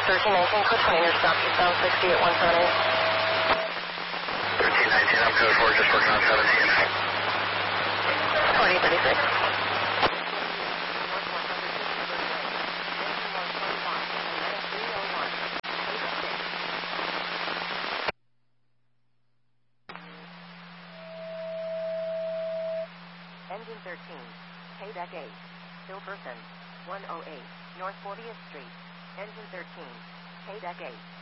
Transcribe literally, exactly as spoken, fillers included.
thirteen nineteen, code twenty near stop, eastbound sixty at one seventy. thirteen nineteen, I'm code four, just working on seventeen. twenty thirty-six. Engine thirteen, payback eight, Silverton, one oh eight, North fortieth Street. Engine thirteen, payback eight.